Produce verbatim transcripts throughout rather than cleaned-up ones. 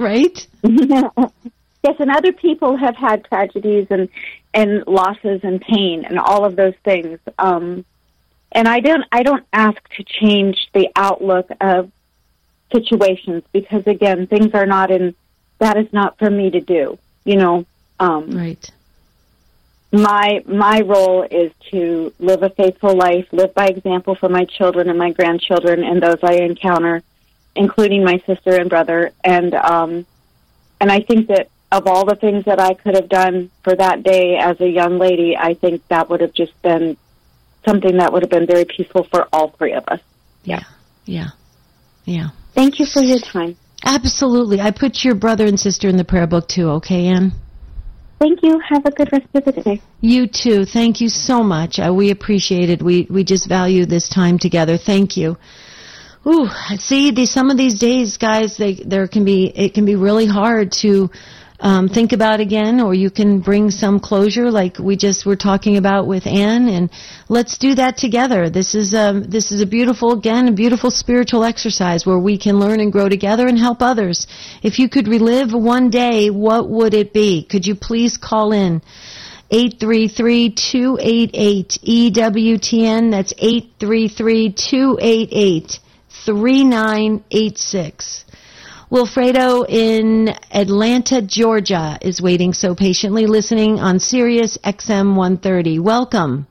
right? Yes, and other people have had tragedies and, and losses and pain and all of those things. Um, and I don't I don't ask to change the outlook of situations because, again, things are not in, that is not for me to do, you know. Um, right. My my role is to live a faithful life, live by example for my children and my grandchildren and those I encounter, including my sister and brother. And um, and I think that of all the things that I could have done for that day as a young lady, I think that would have just been something that would have been very peaceful for all three of us. Yeah, yeah, yeah. Thank you for your time. Absolutely. I put your brother and sister in the prayer book too, okay, Ann? Thank you. Have a good rest of the day. You too. Thank you so much. Uh, we appreciate it. We we just value this time together. Thank you. Ooh, see, these, some of these days, guys, they there can be it can be really hard to um, think about again, or you can bring some closure, like we just were talking about with Ann, and let's do that together. This is a this is a beautiful, again, a beautiful spiritual exercise where we can learn and grow together and help others. If you could relive one day, what would it be? Could you please call in? eight three three, two eight eight, E W T N. That's eight three three, two eight eight, three nine eight six. Wilfredo in Atlanta, Georgia is waiting so patiently, listening on Sirius X M one thirty. Welcome.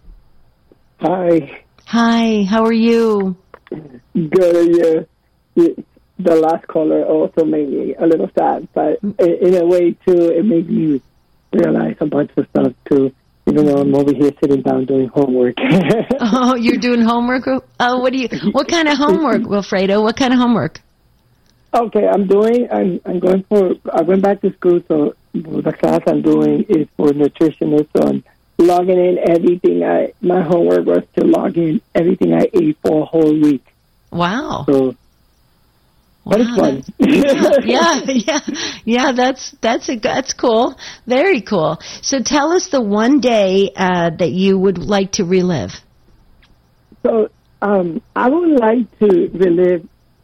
Hi. Hi, how are you? Good. Yeah. The last caller also made me a little sad, but in a way, too, it made me realize a bunch of stuff, too, even though I'm over here sitting down doing homework. Oh, you're doing homework? Oh, what do you? What kind of homework, Wilfredo? What kind of homework? Okay, I'm doing, I'm, I'm going for, I went back to school, so the class I'm doing is for nutritionists, so I'm logging in everything I, my homework was to log in everything I ate for a whole week. Wow. So, but wow, it's fun. yeah, yeah, yeah, yeah, that's, that's, a, that's cool. Very cool. So tell us the one day uh, that you would like to relive. So, um, I would like to relive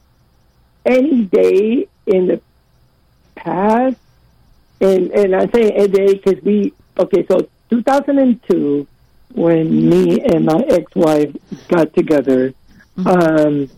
any day in the past, and and I say a day because we, okay, so two thousand two, when me and my ex-wife got together, um,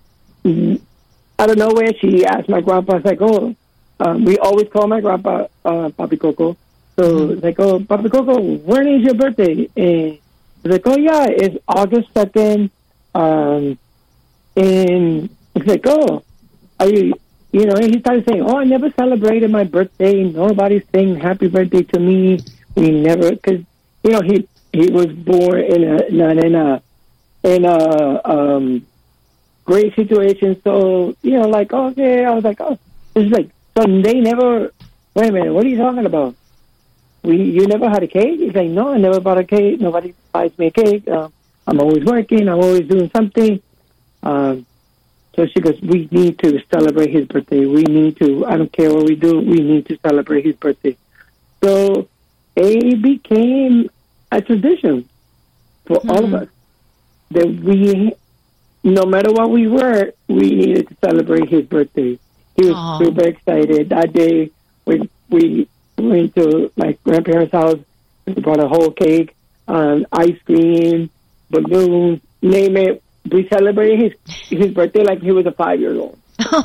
out of nowhere, she asked my grandpa, it's like, oh, um, we always call my grandpa uh, Papi Coco, so it's like, oh, Papi Coco, when is your birthday? And it's like, oh, yeah, it's August second, um, and it's like, oh, Are you, you know, and he started saying, oh, I never celebrated my birthday. Nobody's saying happy birthday to me. We never, because, you know, he he was born in a, not in a, in a um, great situation. So, you know, like, okay, I was like, oh, it's like, so they never, wait a minute, what are you talking about? We, you never had a cake? He's like, no, I never bought a cake. Nobody buys me a cake. Uh, I'm always working. I'm always doing something. Um, So she goes, we need to celebrate his birthday. We need to, I don't care what we do, we need to celebrate his birthday. So it became a tradition for mm-hmm. all of us that we, no matter what we were, we needed to celebrate his birthday. He was Aww. super excited. That day, we, we went to my grandparents' house, we brought a whole cake, um, ice cream, balloons, name it. We celebrated his his birthday like he was a five-year-old.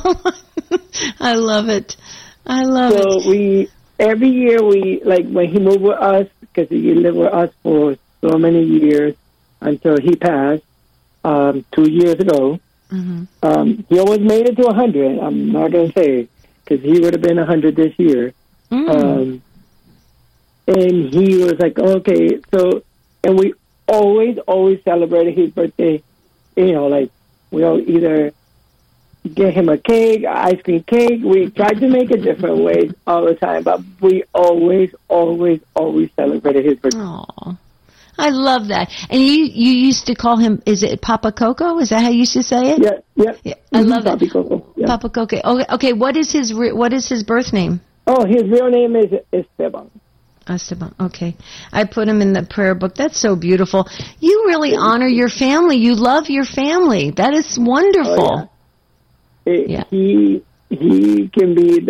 I love it. I love so it. So we, every year we, like when he moved with us, because he lived with us for so many years until he passed um, two years ago. Mm-hmm. Um, he always made it to one hundred. I'm not going to say, because he would have been one hundred this year. Mm. Um, and he was like, okay, so, and we always, always celebrated his birthday. You know, like, we'll either get him a cake, ice cream cake. We tried to make it different ways all the time, but we always, always, always celebrated his birthday. Aww. I love that. And you you used to call him, is it Papa Coco? Is that how you used to say it? Yeah, yeah. yeah I mm-hmm. love Papa that. Coco. Yeah. Papa Coco. Okay, okay, what is his re- what is his birth name? Oh, his real name is Esteban. Esteban, okay. I put him in the prayer book. That's so beautiful. You really honor your family. You love your family. That is wonderful. Oh, yeah. It, yeah. He, he can be the